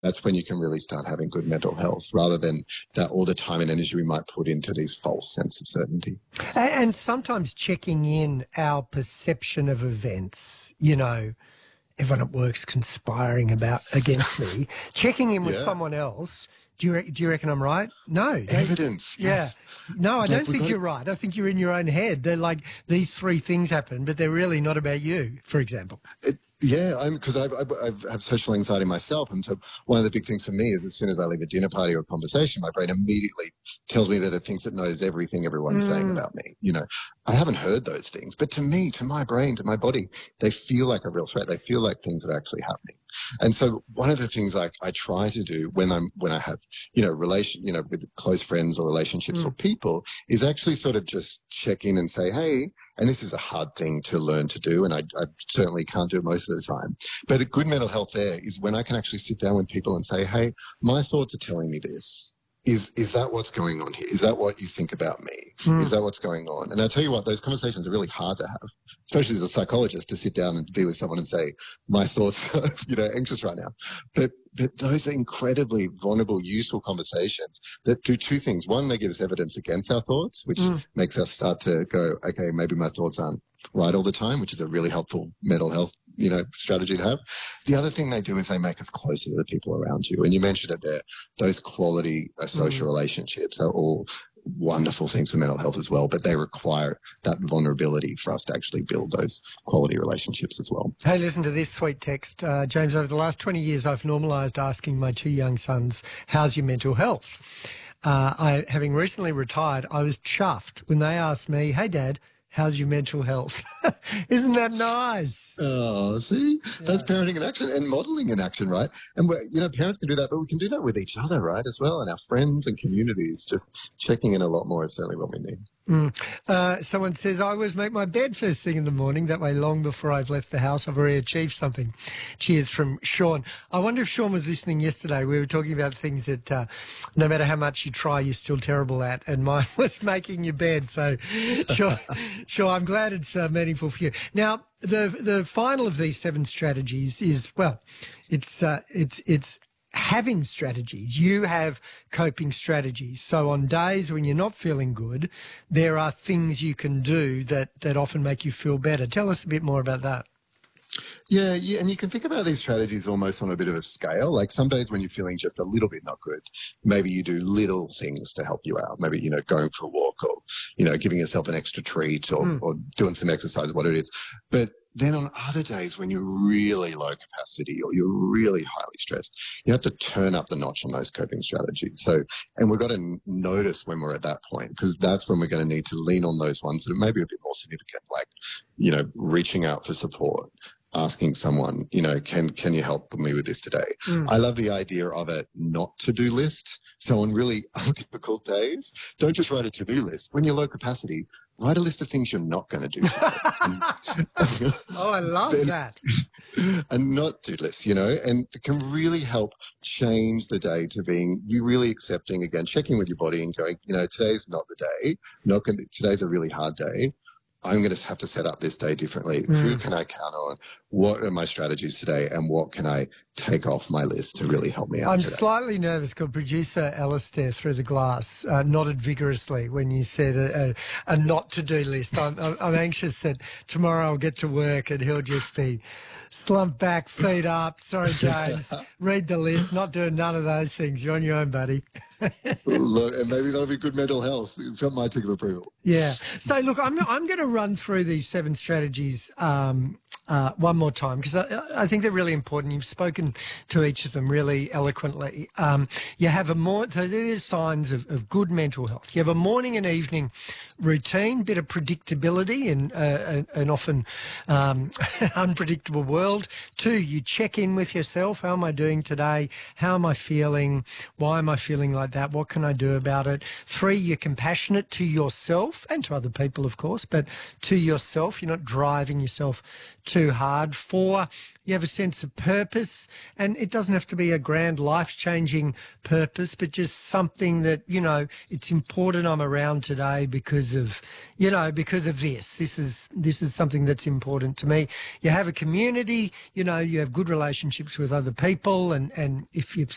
That's when you can really start having good mental health, rather than that all the time and energy we might put into these false sense of certainty. And sometimes checking in our perception of events, everyone at work's conspiring against me, checking in with someone else. Do you reckon I'm right? No. Evidence. Yeah. No, I don't think you're right. I think you're in your own head. They're like, these three things happen, but they're really not about you, for example. Because I have social anxiety myself, and so one of the big things for me is as soon as I leave a dinner party or a conversation, my brain immediately tells me that it thinks it knows everything everyone's saying about me. I haven't heard those things, but to me, to my brain, to my body, they feel like a real threat. They feel like things that are actually happening. And so one of the things I try to do when I have, with close friends or relationships or people, is actually sort of just check in and say, hey, and this is a hard thing to learn to do, and I certainly can't do it most of the time. But a good mental health there is when I can actually sit down with people and say, hey, my thoughts are telling me this. Is that what's going on here? Is that what you think about me? Is that what's going on? And I tell you what, those conversations are really hard to have, especially as a psychologist, to sit down and be with someone and say, my thoughts are, anxious right now. But those are incredibly vulnerable, useful conversations that do two things. One, they give us evidence against our thoughts, which makes us start to go, okay, maybe my thoughts aren't right all the time, which is a really helpful mental health strategy to have. The other thing they do is they make us closer to the people around you. And you mentioned it there, those quality social relationships are all wonderful things for mental health as well, but they require that vulnerability for us to actually build those quality relationships as well. Hey, listen to this sweet text. James, over the last 20 years, I've normalised asking my two young sons, how's your mental health? Having recently retired, I was chuffed when they asked me, hey, Dad, how's your mental health? Isn't that nice? Oh, see? That's parenting in action and modelling in action, right? And, parents can do that, but we can do that with each other, right, as well, and our friends and communities. Just checking in a lot more is certainly what we need. Someone says, I always make my bed first thing in the morning. That way, long before I've left the house, I've already achieved something. Cheers from Sean. I wonder if Sean was listening yesterday. We were talking about things that no matter how much you try, you're still terrible at. And mine was making your bed. So, sure, I'm glad it's meaningful for you. Now, the final of these 7 strategies is, it's having strategies. You have coping strategies. So on days when you're not feeling good, there are things you can do that often make you feel better. Tell us a bit more about that. Yeah, and you can think about these strategies almost on a bit of a scale. Like some days when you're feeling just a little bit not good, maybe you do little things to help you out. Maybe, going for a walk or, giving yourself an extra treat or doing some exercise, what it is. But then on other days when you're really low capacity or you're really highly stressed, you have to turn up the notch on those coping strategies. And we've got to notice when we're at that point, because that's when we're going to need to lean on those ones that are maybe a bit more significant, like, reaching out for support, asking someone, can you help me with this today? I love the idea of a not to-do list. So on really difficult days, don't just write a to-do list. When you're low capacity, write a list of things you're not going to do today. Oh, I love that. A not-to list, and it can really help change the day to being you really accepting, again, checking with your body and going, today's not the day. Today's a really hard day. I'm going to have to set up this day differently. Who can I count on? What are my strategies today? And what can I take off my list to really help me out today? I'm slightly nervous because producer Alistair through the glass nodded vigorously when you said a not-to-do list. I'm anxious that tomorrow I'll get to work and he'll just be slumped back, feet up. Sorry, James. Read the list. Not doing none of those things. You're on your own, buddy. Look, and maybe that'll be good mental health. It's got my tick of approval. Yeah. So, look, I'm going to run through these 7 strategies one more time because I think they're really important. You've spoken to each of them really eloquently. You have so there's signs of good mental health. You have a morning and evening routine, bit of predictability in an often unpredictable world. 2, you check in with yourself. How am I doing today? How am I feeling? Why am I feeling like that? What can I do about it? 3, you're compassionate to yourself and to other people, of course, but to yourself. You're not driving yourself too hard. 4, you have a sense of purpose, and it doesn't have to be a grand life-changing purpose, but just something that, it's important I'm around today because of this. This is something that's important to me. You have a community, you have good relationships with other people, and if you're